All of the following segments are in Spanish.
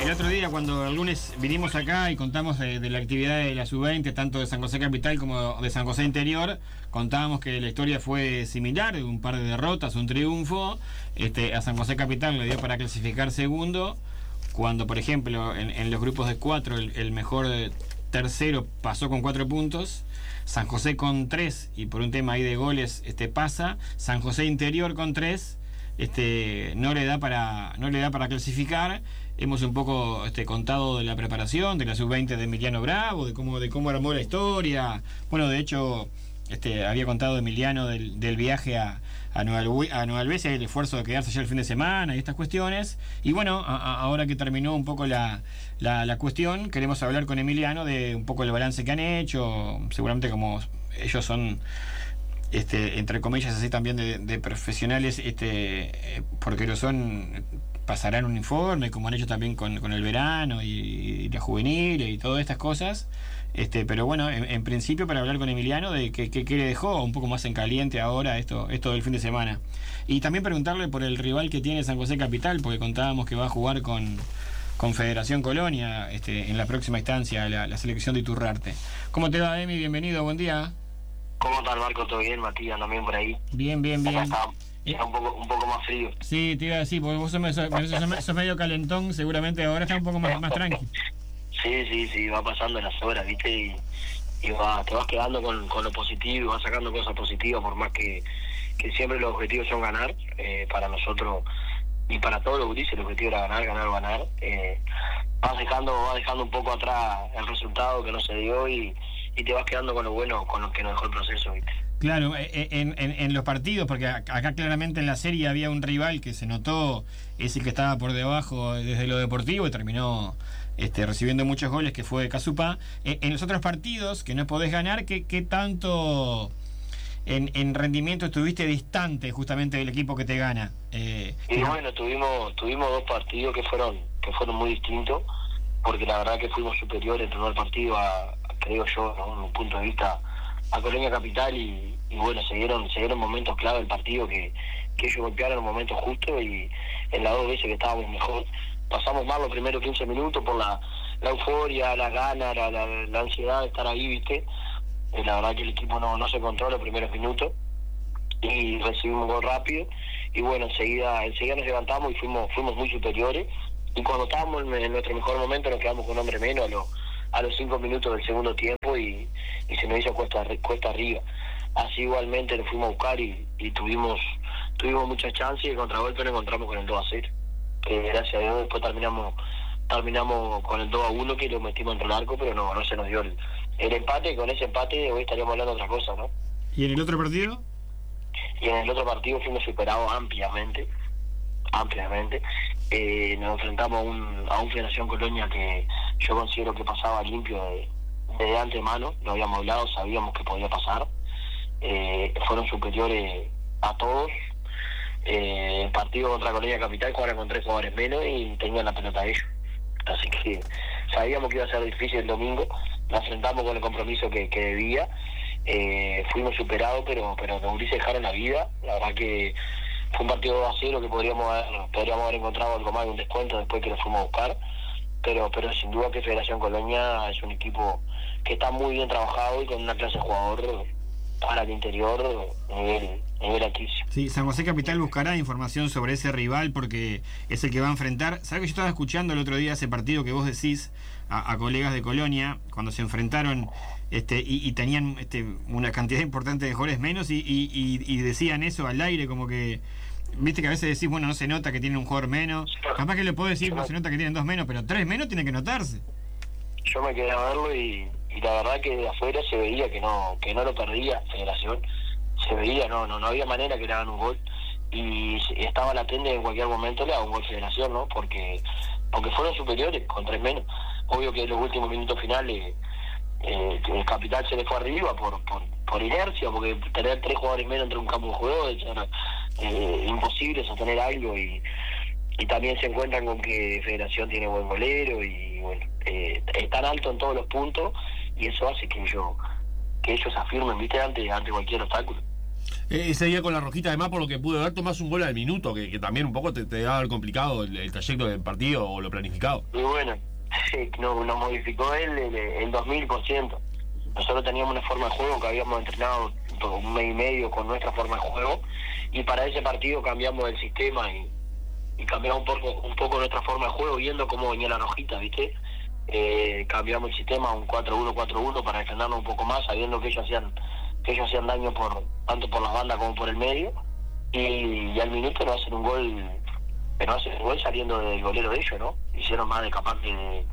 el otro día cuando el lunes vinimos acá y contamos de la actividad de la Sub-20, tanto de San José Capital como de San José Interior, contábamos que la historia fue similar, un par de derrotas, un triunfo. A San José Capital le dio para clasificar segundo, cuando por ejemplo en los grupos de 4 el mejor tercero pasó con 4 puntos, San José con 3 y por un tema ahí de goles pasa, San José Interior con 3 no le da para clasificar. Hemos un poco contado de la preparación de la Sub-20 de Emiliano Bravo, de cómo armó la historia. Bueno, de hecho había contado Emiliano del viaje a Nueva Albesia, el esfuerzo de quedarse allá el fin de semana y estas cuestiones. Y bueno, ahora que terminó un poco la cuestión, queremos hablar con Emiliano de un poco el balance que han hecho. Seguramente como ellos son entre comillas así también de profesionales, porque lo son, pasarán un informe como han hecho también con el verano y la juvenil y todas estas cosas, pero bueno, en principio para hablar con Emiliano de qué le dejó un poco más en caliente ahora esto del fin de semana, y también preguntarle por el rival que tiene San José Capital, porque contábamos que va a jugar con Federación Colonia en la próxima instancia, la selección de Iturrarte. ¿Cómo te va, Emi? Bienvenido, buen día. ¿Cómo está, Marco? ¿Todo bien? Matías también por ahí. Bien. Está un poco más frío. Sí, te iba a decir, porque vos sos medio calentón, seguramente ahora está un poco más tranqui. Sí, va pasando las horas, ¿viste? Y te vas quedando con lo positivo, vas sacando cosas positivas, por más que siempre los objetivos son ganar. Para nosotros y para todos los gurises el objetivo era ganar. Vas dejando un poco atrás el resultado que no se dio y te vas quedando con lo bueno, con lo que nos dejó el proceso, ¿viste? Claro, en los partidos, porque acá claramente en la serie había un rival que se notó, es el que estaba por debajo desde lo deportivo y terminó recibiendo muchos goles, que fue Casupá. En los otros partidos que no podés ganar, ¿qué tanto en rendimiento estuviste distante justamente del equipo que te gana? Y bueno, tuvimos 2 partidos que fueron muy distintos, porque la verdad que fuimos superiores en el primer partido creo yo, ¿no? En mi punto de vista, a Colonia Capital, y bueno, se dieron momentos clave del partido que ellos golpearon en el momento justo, y en las 2 veces que estábamos mejor pasamos mal los primeros 15 minutos por la euforia, las ganas, la ansiedad de estar ahí, ¿viste? La verdad que el equipo no se controla los primeros minutos y recibimos un gol rápido, y bueno, enseguida nos levantamos y fuimos muy superiores, y cuando estábamos en nuestro mejor momento nos quedamos con un hombre menos a los 5 minutos del segundo tiempo, y se nos hizo cuesta arriba. Así igualmente nos fuimos a buscar y tuvimos muchas chances, y el contragolpe nos encontramos con el 2-0, que gracias a Dios después terminamos con el 2-1, que lo metimos entre el arco, pero no se nos dio el empate, y con ese empate hoy estaríamos hablando de otra cosa, ¿no? ¿Y en el otro partido? Y en el otro partido fuimos superados ampliamente. Nos enfrentamos a un Federación Colonia que yo considero que pasaba limpio de antemano, lo habíamos hablado, sabíamos que podía pasar. Fueron superiores a todos. El partido contra Colonia Capital jugaron con 3 jugadores menos y tenían la pelota ellos, así que sabíamos que iba a ser difícil el domingo. Nos enfrentamos con el compromiso que debía. Fuimos superados, pero los gurises dejaron la vida. La verdad que fue un partido 2-0 que podríamos haber encontrado algo más de un descuento después que lo fuimos a buscar, pero sin duda que Federación Colonia es un equipo que está muy bien trabajado y con una clase de jugador para el interior nivel altísimo. Sí, San José Capital buscará información sobre ese rival porque es el que va a enfrentar. ¿Sabes que yo estaba escuchando el otro día ese partido que vos decís a colegas de Colonia cuando se enfrentaron y tenían una cantidad importante de jugadores menos y decían eso al aire, como que viste que a veces decís, bueno, no se nota que tienen un jugador menos, capaz que le puedo decir, no se nota que tienen 2 menos, pero 3 menos tiene que notarse. Yo me quedé a verlo y la verdad que de afuera se veía que no lo perdía Federación, se veía, no había manera que le hagan un gol, y estaba latente en cualquier momento le haga un gol Federación, ¿no? Porque fueron superiores con 3 menos. Obvio que en los últimos minutos finales el Capital se le fue arriba por inercia, porque tener 3 jugadores menos entre un campo de juego es imposible sostener algo, y también se encuentran con que Federación tiene buen golero, y bueno, están alto en todos los puntos, y eso hace que ellos afirmen, ¿viste? ante cualquier obstáculo. Ese día con la rojita, además, por lo que pude ver, tomás un gol al minuto, que también un poco te va a haber complicado el trayecto del partido o lo planificado. Y bueno, sí, nos modificó él el 2000%. Nosotros teníamos una forma de juego que habíamos entrenado un mes y medio con nuestra forma de juego, y para ese partido cambiamos el sistema y cambiamos un poco nuestra forma de juego, viendo cómo venía la rojita, ¿viste? Cambiamos el sistema a un 4-1-4-1 para defendernos un poco más, sabiendo que ellos hacían daño tanto por las bandas como por el medio, y al minuto nos hacen un gol, pero hacen un gol saliendo del golero de ellos, ¿no? Hicieron más de capaz de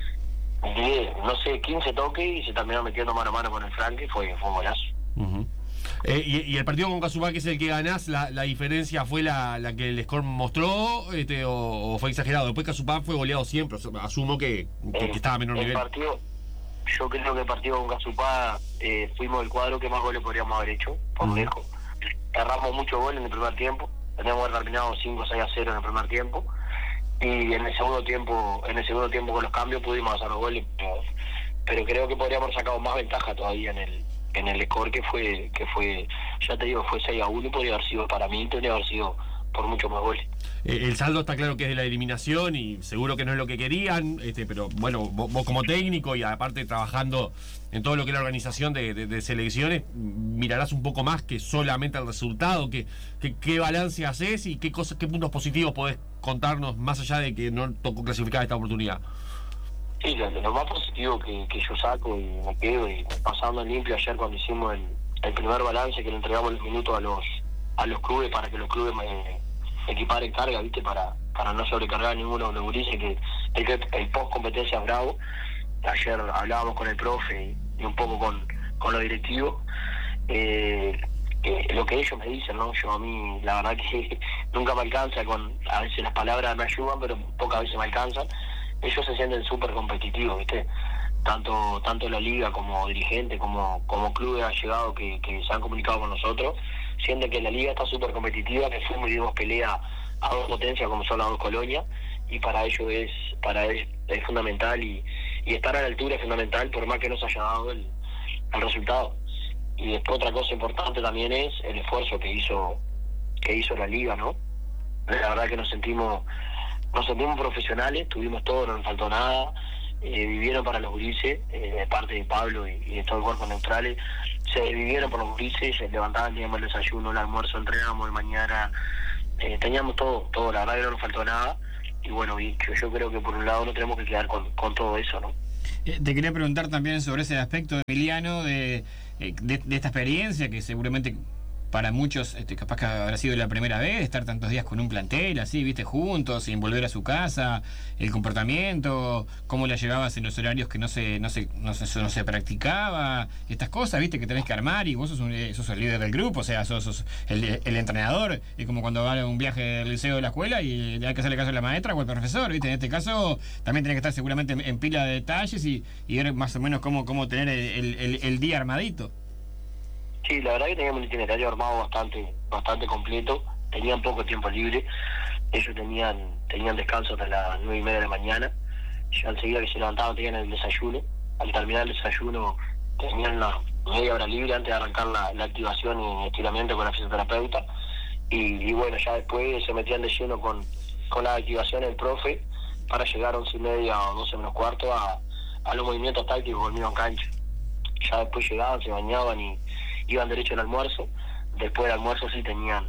15 toques y se terminaron metiendo mano a mano con el Frank, y fue un golazo. Uh-huh. Y el partido con Casupá, que es el que ganás, la diferencia fue la que el score mostró, o fue exagerado. Después Casupá fue goleado siempre, asumo que estaba a menor nivel. Yo creo que el partido con Casupá fuimos el cuadro que más goles podríamos haber hecho, por lejos. Erramos muchos goles en el primer tiempo, teníamos que haber terminado 5-6-0 en el primer tiempo, y en el segundo tiempo con los cambios pudimos hacer los goles, pero creo que podríamos haber sacado más ventaja todavía en el score, que fue, ya te digo, fue 6-1, y podría haber sido, para mí, podría haber sido por mucho más goles. El saldo está claro que es de la eliminación y seguro que no es lo que querían, pero bueno, vos como técnico y aparte trabajando en todo lo que es la organización de selecciones, mirarás un poco más que solamente el resultado, qué balance haces y qué puntos positivos podés contarnos más allá de que no tocó clasificar esta oportunidad. Sí, lo más positivo que yo saco y me quedo, y pasando en limpio ayer cuando hicimos el primer balance, que le entregamos los minutos a los clubes para que los clubes equiparen carga, ¿viste? Para no sobrecargar a ninguno de los gurises, que el post competencia es bravo. Ayer hablábamos con el profe y un poco con los directivos, lo que ellos me dicen, ¿no? Yo, a mí la verdad que nunca me alcanza, a veces las palabras me ayudan, pero pocas veces me alcanzan. Ellos se sienten súper competitivos, ¿viste? Tanto la liga como dirigente, como clubes allegados que se han comunicado con nosotros, sienten que la liga está súper competitiva, que fuimos y dimos pelea a dos potencias como son las dos colonias, y para ellos es fundamental, y estar a la altura es fundamental, por más que no se haya dado el resultado. Y después otra cosa importante también es el esfuerzo que hizo la liga, ¿no? La verdad que nos sentimos profesionales, tuvimos todo, no nos faltó nada, vivieron para los gurises, de parte de Pablo y de todo el cuerpo neutrales, se vivieron por los gurises, se levantaban, teníamos el desayuno, el almuerzo, entrenábamos de mañana, teníamos todo, la verdad que no nos faltó nada, y bueno, yo creo que por un lado no tenemos que quedar con todo eso, ¿no? Te quería preguntar también sobre ese aspecto, Emiliano, de esta experiencia que seguramente para muchos capaz que habrá sido la primera vez, estar tantos días con un plantel así, viste, juntos, sin volver a su casa, el comportamiento, cómo la llevabas en los horarios que no se practicaba, estas cosas, viste, que tenés que armar, y vos sos el líder del grupo, o sea, sos el entrenador, es como cuando va a un viaje del liceo de la escuela y hay que hacerle caso a la maestra o al profesor, viste, en este caso también tenés que estar seguramente en pila de detalles y ver más o menos cómo tener el día armadito. Sí, la verdad que teníamos un itinerario armado bastante completo, tenían poco tiempo libre, ellos tenían descanso hasta las 9:30 de la mañana, ya enseguida que se levantaban tenían el desayuno, al terminar el desayuno tenían una media hora libre antes de arrancar la activación y estiramiento con la fisioterapeuta, y bueno, ya después se metían de lleno con la activación del profe para llegar a 11:30 o 12 menos cuarto a los movimientos tácticos con el mismo cancha. Ya después llegaban, se bañaban y iban derecho al almuerzo. Después del almuerzo sí tenían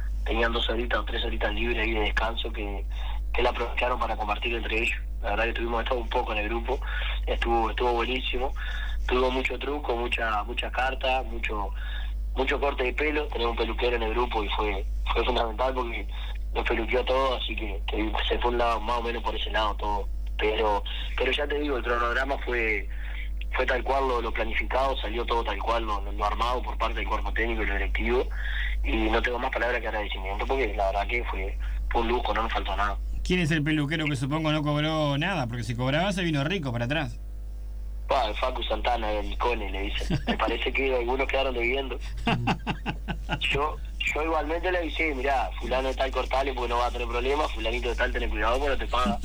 2 horitas o 3 horitas libres ahí de descanso que la aprovecharon para compartir entre ellos. La verdad que tuvimos todo un poco en el grupo, estuvo buenísimo, tuvo mucho truco, mucha carta, mucho corte de pelo, tenemos un peluquero en el grupo y fue fundamental porque nos peluqueó todo, así que se fue un lado más o menos por ese lado todo, pero ya te digo, el cronograma fue tal cual lo planificado, salió todo tal cual lo armado por parte del cuerpo técnico y lo directivo, y no tengo más palabras que agradecimiento porque la verdad que fue un lujo, no nos faltó nada. ¿Quién es el peluquero que supongo no cobró nada? Porque si cobraba se vino rico para atrás. El Facu Santana, el Cone, le dicen. Me parece que algunos quedaron debiendo. Yo igualmente le avisé, mirá, fulano de tal cortale porque no va a tener problemas, fulanito de tal tener cuidado porque no te paga.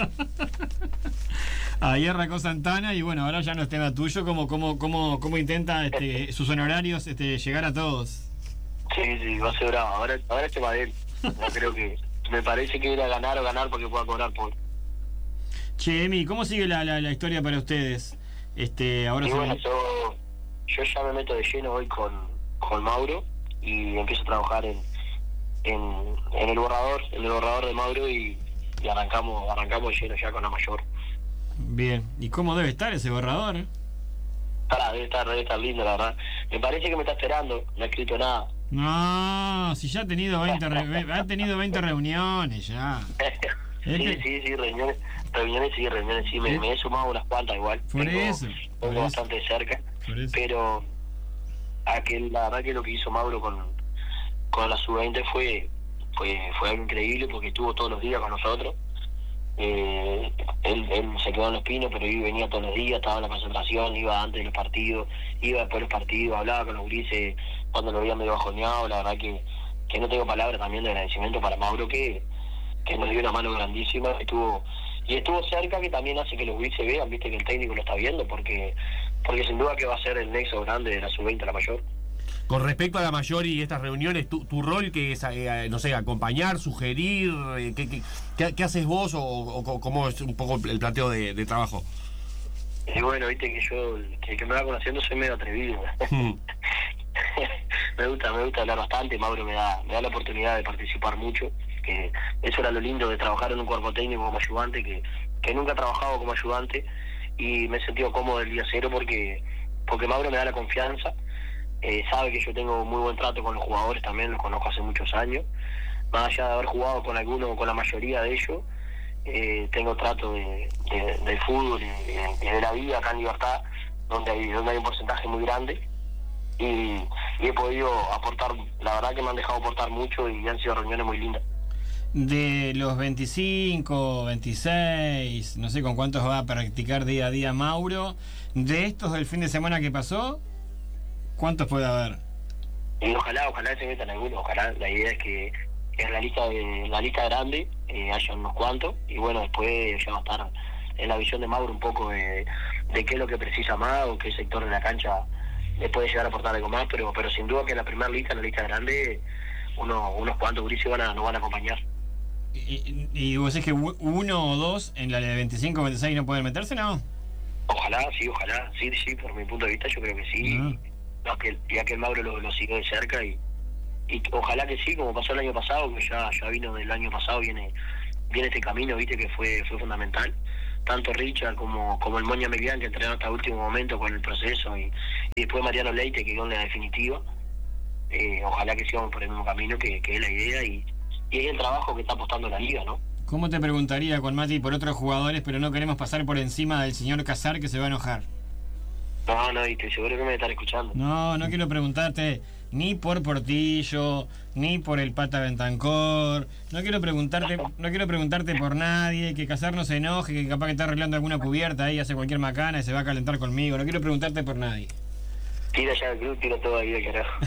Ahí arrancó Santana y bueno, ahora ya no es tema tuyo, ¿cómo intenta sus honorarios llegar a todos? Sí, va a ser bravo. Ahora es tema de él. No creo que... Me parece que era ganar o ganar porque pueda cobrar por... Che, Emi, ¿cómo sigue la historia para ustedes? Ahora Y se... bueno, yo ya me meto de lleno hoy con Mauro y empiezo a trabajar en el borrador de Mauro y arrancamos de lleno ya con la mayor. Bien, ¿y cómo debe estar ese borrador? Debe estar lindo, la verdad. Me parece que me está esperando, no ha escrito nada. No, si ya ha tenido 20 reuniones ya. Sí, reuniones sí, me he sumado unas cuantas igual. Tengo bastante cerca, pero la verdad que lo que hizo Mauro con la sub-20 fue algo increíble porque estuvo todos los días con nosotros. Él se quedó en Los Pinos, pero venía todos los días, estaba en la concentración, iba antes de los partidos, iba después de los partidos, hablaba con los grises cuando lo veía medio bajoneado. La verdad que no tengo palabras también de agradecimiento para Mauro, que nos dio una mano grandísima, estuvo cerca, que también hace que los grises vean, viste, que el técnico lo está viendo, porque sin duda que va a ser el nexo grande de la sub-20 a la mayor. Con respecto a la mayor y estas reuniones, tu rol que es, no sé, acompañar, sugerir, ¿qué haces vos o cómo es un poco el planteo de trabajo? Y bueno, viste que yo, que me va conociendo, soy medio atrevido. me gusta hablar bastante. Mauro me da la oportunidad de participar mucho, que eso era lo lindo de trabajar en un cuerpo técnico como ayudante, que nunca he trabajado como ayudante y me he sentido cómodo el día cero porque Mauro me da la confianza. Sabe que yo tengo muy buen trato con los jugadores también, los conozco hace muchos años. Más allá de haber jugado con la mayoría de ellos, tengo trato del fútbol y de la vida acá en Libertad, donde hay un porcentaje muy grande. Y he podido aportar, la verdad que me han dejado aportar mucho y han sido reuniones muy lindas. De los 25, 26, no sé con cuántos va a practicar día a día Mauro, de estos del fin de semana que pasó, ¿cuántos puede haber? Y ojalá se metan algunos, ojalá. La idea es que en la lista grande haya unos cuantos, y bueno, después ya va a estar en la visión de Mauro un poco de qué es lo que precisa más o qué sector de la cancha le puede llegar a aportar algo más, pero sin duda que en la primera lista, en la lista grande, unos cuantos grises nos van a acompañar. ¿Y vos decís que uno o dos en la de 25 o 26 no pueden meterse, no? Ojalá, sí, por mi punto de vista yo creo que sí. Ya que el Mauro lo siguió de cerca y ojalá que sí, como pasó el año pasado, que ya vino del año pasado, viene este camino, viste, que fue fundamental. Tanto Richard como el Moña Melián, que entrenaron hasta el último momento con el proceso, y después Mariano Leite, que quedó en la definitiva. Ojalá que sigamos por el mismo camino, que es la idea, y es el trabajo que está apostando la liga, ¿no? ¿Cómo te preguntaría con Mati por otros jugadores, pero no queremos pasar por encima del señor Casar, que se va a enojar? No, y estoy seguro que me va a estar escuchando. No quiero preguntarte ni por Portillo, ni por el Pata Bentancor. No quiero preguntarte por nadie, que Casar no se enoje, que capaz que está arreglando alguna cubierta ahí, hace cualquier macana y se va a calentar conmigo. No quiero preguntarte por nadie. Tira ya el club, tira todo ahí de carajo.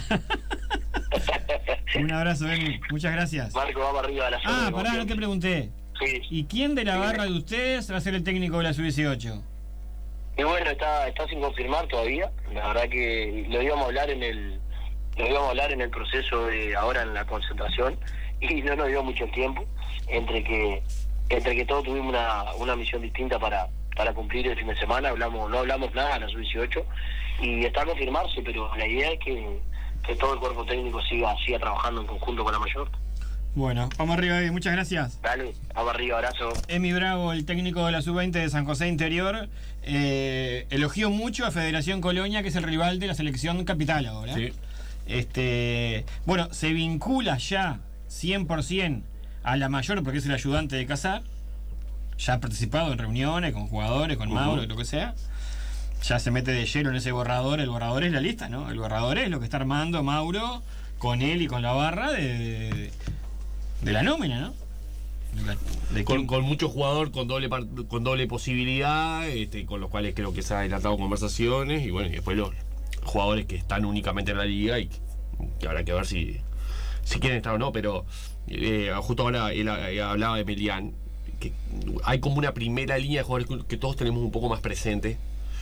Un abrazo, Emi. Muchas gracias. Marco, vamos arriba de la zona. Pará, no te pregunté. Sí. ¿Y quién de la barra de ustedes va a ser el técnico de la Sub-18? Y bueno, está sin confirmar todavía. La verdad que lo íbamos a hablar en el proceso de ahora en la concentración, y no nos dio mucho tiempo entre que todos tuvimos una misión distinta para cumplir el fin de semana. No hablamos nada a la Sub-18 y está a confirmarse, pero la idea es que todo el cuerpo técnico siga trabajando en conjunto con la mayor. Bueno, vamos arriba, Emi. Muchas gracias. Dale, vamos arriba, abrazo. Emi Bravo, el técnico de la Sub-20 de San José Interior, elogió mucho a Federación Colonia, que es el rival de la selección capital ahora. Sí. Bueno, se vincula ya 100% a la mayor porque es el ayudante de Casar. Ya ha participado en reuniones con jugadores, con Mauro, lo que sea. Ya se mete de lleno en ese borrador. El borrador es la lista, ¿no? El borrador es lo que está armando Mauro con él y con la barra de la nómina, ¿no? Con mucho jugador, con doble posibilidad, con los cuales creo que se han adelantado conversaciones, y bueno, y después los jugadores que están únicamente en la liga y que habrá que ver si quieren estar o no. Pero justo ahora él hablaba de Melián, que hay como una primera línea de jugadores que todos tenemos un poco más presente,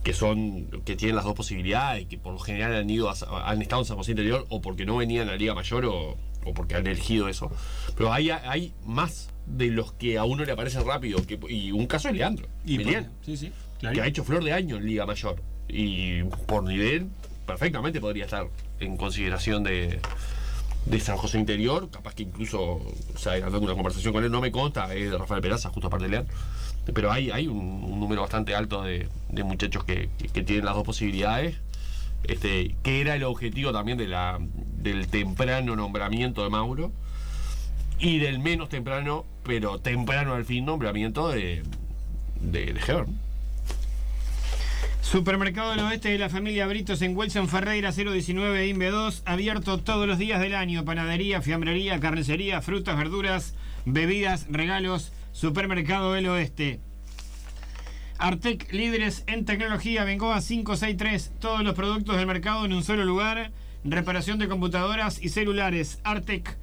que tienen las dos posibilidades, que por lo general han estado en San José Interior o porque no venían a la Liga Mayor o porque han elegido eso. Pero hay más de los que a uno le aparecen rápido, y un caso es Leandro Milian, sí, que ha hecho flor de año en Liga Mayor y por nivel perfectamente podría estar en consideración de San José Interior, capaz que incluso, o sea, dando una conversación con él, no me consta, es de Rafael Peraza, justo aparte de Leandro. Pero hay un número bastante alto de muchachos que tienen las dos posibilidades, que era el objetivo también del temprano nombramiento de Mauro y del menos temprano, pero temprano al fin, nombramiento de Heber. Supermercado del Oeste de la familia Britos en Wilson Ferreira 019 INVE 2, abierto todos los días del año. Panadería, fiambrería, carnicería, frutas, verduras, bebidas, regalos. Supermercado del Oeste. Artec, líderes en tecnología. Bengoa 563. Todos los productos del mercado en un solo lugar. Reparación de computadoras y celulares. Artec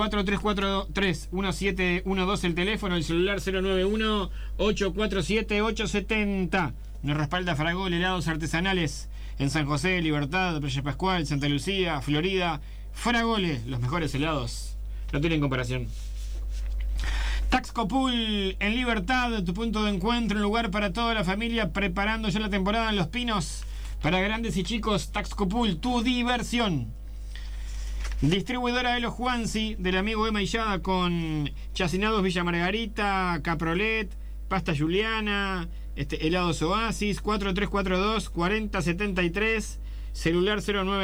4343-1712 el teléfono. El celular 091-847-870. Nos respalda Fragol, helados artesanales en San José, Libertad, Playa Pascual, Santa Lucía, Florida. Fragole, los mejores helados. No tienen comparación. Taxcopool en Libertad, tu punto de encuentro, un lugar para toda la familia, preparando ya la temporada en Los Pinos. Para grandes y chicos, Taxcopool, tu diversión. Distribuidora de los Juansi, del amigo Emma Illada, con Chacinados Villa Margarita, Caprolet, Pasta Juliana, helados Oasis, 4342-4073, celular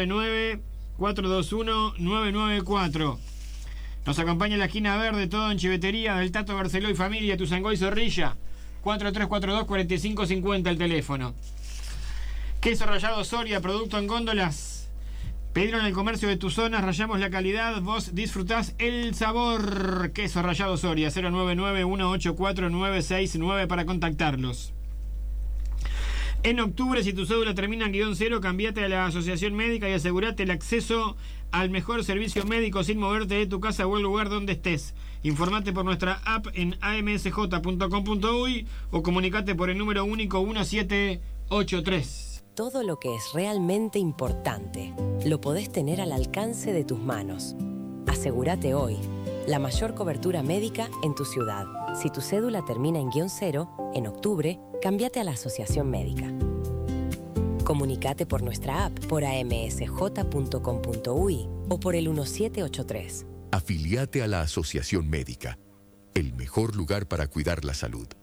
099-421-994. Nos acompaña en la esquina verde, todo en chivetería del Tato Barceló y familia, Tuzangó y Zorrilla, 4342-4550 el teléfono. Queso rallado Soria, producto en góndolas. Pedilo en el comercio de tu zona, rayamos la calidad, vos disfrutás el sabor. Queso rallado Soria, 099-184-969 para contactarlos. En octubre, si tu cédula termina en -0, cambiate a la Asociación Médica y asegurate el acceso al mejor servicio médico sin moverte de tu casa o el lugar donde estés. Informate por nuestra app en amsj.com.uy o comunicate por el número único 1783. Todo lo que es realmente importante lo podés tener al alcance de tus manos. Asegúrate hoy la mayor cobertura médica en tu ciudad. Si tu cédula termina en -0, en octubre, cámbiate a la Asociación Médica. Comunicate por nuestra app, por amsj.com.uy o por el 1783. Afiliate a la Asociación Médica, el mejor lugar para cuidar la salud.